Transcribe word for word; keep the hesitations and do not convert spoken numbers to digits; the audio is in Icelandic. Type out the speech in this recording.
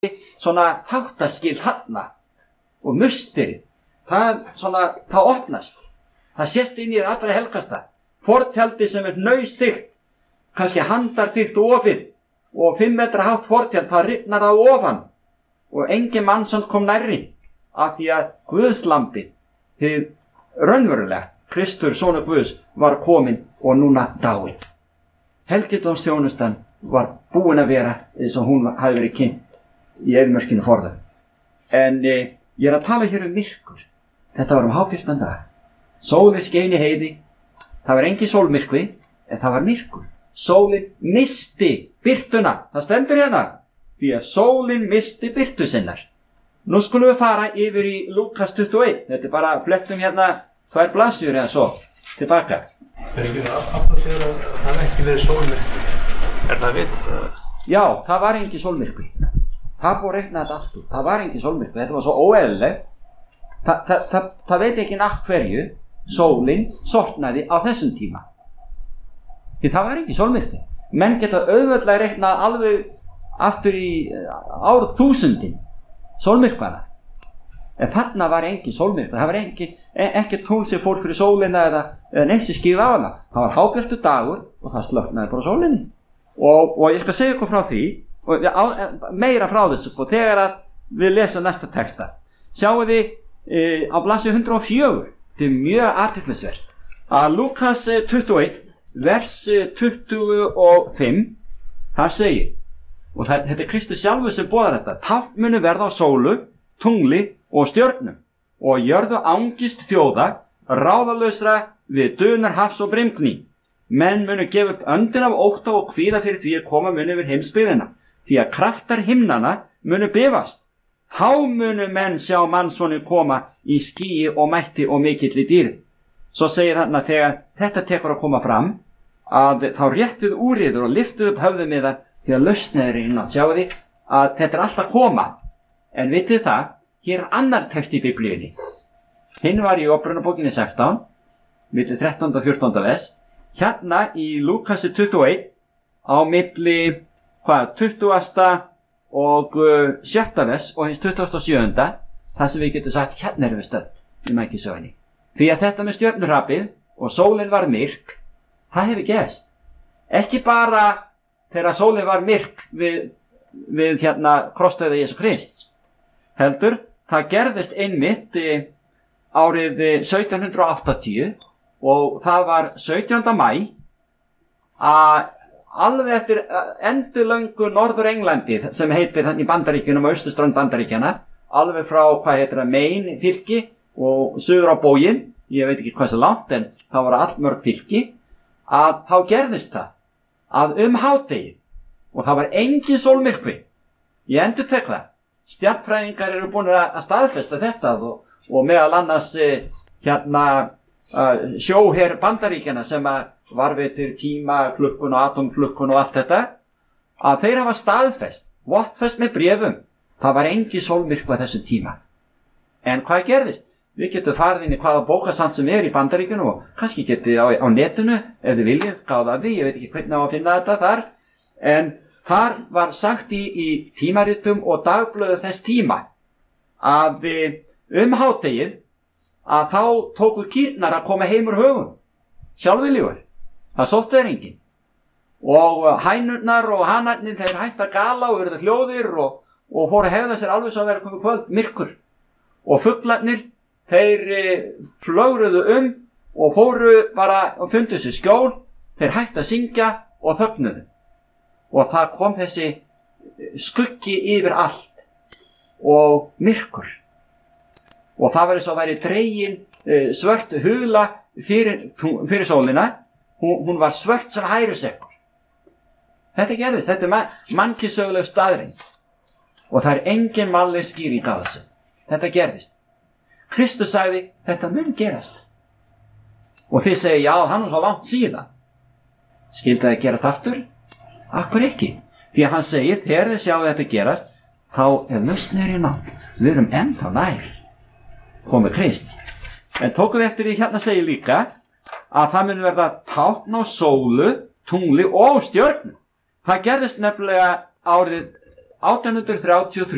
svona þáttaskil þarna og musteri, það svona, það opnast, það sést inn í það allra helgasta. Fortjaldi sem er hnausþykkt, kannski handarþykkt ofið og fimm metra hátt fortjald, það rifnar það ofan og engin mannsson kom nærri af því að Guðslambi, hið raunverulega, Kristur, sonur Guðs, var kominn og núna dáinn. Helgidómsþjónustan var búin að vera eins og hún hafi verið kynnt í eyðimörkinu forðum. En eh, ég er að tala hér um myrkur. Þetta var um hábjartan dag. Sólin skein í heiði. Það var engin sólmyrkvi, en það var myrkur. Sólin misti birtuna. Það stendur hérna. Því að sólin misti birtu sinnar. Nú skulum við fara yfir í Lúkas tuttugu og eitt. Þetta er bara flettum hérna tvær blaðsíður eða svo. Tilbaka. Er ekki aftur sér að það hef ekki verið sólmyrkvi? Er það vitað? Já, það var engin sólmyrkvi. Það búið að reikna þetta allt út. Það var engin sólmyrkvi. Þetta var svo óeðlilegt. Þa, það, það, það veit ekki nafn hverju sólin sortnaði á þessum tíma. Því það var engin sólmyrkvi. Menn geta auðveldlega reiknað alveg aftur í ár þúsundin sólmyrkvana. En þarna var engin sólmyrkvi. Það var ekki, ekki tún sem fór fyrir sólina eða, eða neitt sem skýrði á hana. Það var hábjartur dagur og það slöknaði bara sólinni. Og, og ég skal segja ykkur frá því, og á, meira frá þessu, og þegar að við lesum næsta texta. Sjáu þið e, á blaðsíðu hundrað og fjögur, þetta er mjög athyglisvert, að Lúkas tuttugu og eitt, vers tuttugu og fimm, það segir, og það, þetta er Kristus sjálfur sem boðar þetta, tákn munu verða á sólu, tungli og stjörnum, og jörðu angist þjóða, ráðalausra við dunar hafs og brimgný. Menn munu gefa upp öndin af ótta og kvíða fyrir því að koma munu yfir heimsbyggðina, því að kraftar himnana munu bifast. Þá munu menn sjá mannssonin koma í skýi og mætti og mikilli dýrð. Svo segir hann að þegar þetta tekur að koma fram, að þá réttið úriður og liftið upp höfðum yðar því að lausnið er innan. Sjáu því að þetta er alltaf koma. En vitið það, hér er annar text í Biblíunni. Hinn var í Óperunarbókinni sextán, milli þrettánda og fjórtánda vers. Hérna í Lúkasi tuttugu og eitt á milli hvað, tuttugasta og uh, sjötta vers og hins tuttugasta og sjöunda, það sem við getum sagt, hérna erum við stödd í mækisögunni. Því að þetta með stjörnuhrapið og sólin var myrk, það hefur gerst. Ekki bara þegar sólin var myrk við, við hérna krossdauða Jesú Krists. Heldur, það gerðist einmitt eh, árið sautján hundrað og áttatíu og það var sautjánda maí að alveg eftir endilöngu Norður Englandi sem heitir þannig í Bandaríkjunum og austurströnd Bandaríkjana, alveg frá, hvað heitir það, Maine fylki og suður á bóginn, ég veit ekki hvað svo langt en það var allmörg fylki, að þá gerðist það að um hádegi og það var engin sólmyrkvi. Ég endurtek það. Stjarnfræðingar eru búin að staðfesta þetta og, og meðal annars eh, hérna Uh, sjóher Bandaríkjana sem að varveitir tíma, klukkun og atomklukkun og allt þetta, að þeir hafa staðfest, vottfest með bréfum, það var engin sólmyrkvi á þessum tíma. En hvað gerðist? Við getum farið inn í hvaða bókasafn sem er í Bandaríkjunum og kannski getið á, á netinu, ef þið viljið, gáða því, ég veit ekki hvernig á að finna þetta þar, en þar var sagt í, í tímaritum og dagblöðu þess tíma að um hádegið að þá tóku kýrnar að koma heim úr höfum, sjálfviljugur, það sóttu þeir enginn. Og hænurnar og hanarnir, þeir hættu að gala og verða hljóðir og, og fóru að hefða sér alveg svo að vera komið kvöld, myrkur. Og fuglarnir, þeir flögruðu um og fóru bara og fundu sér skjól, þeir hættu að syngja og þögnuðu. Og það kom þessi skuggi yfir allt og myrkur. Og það var eins og væri dregin e, svört hula fyrir, fyrir sólina. Hún, hún var svört sem hærusekkur. Þetta gerðist, þetta er man, mannkynssöguleg staðreynd. Og það er engin mannleg skýring á þessu. Þetta gerðist. Kristus sagði, þetta mun gerast. Og þið segi, já, hann er svo langt síðan. Skyldi það gerast aftur? Akkur ekki. Því að hann segir, þegar þið sjáu þetta gerast, þá er lausnir í nátt. Við erum ennþá nær. Komið Krist. En tókuð eftir því hérna segir líka að það mun verða tákn á sólu, tungli og stjörnu. Það gerðist nefnilega árið átján hundruð þrjátíu og þrjú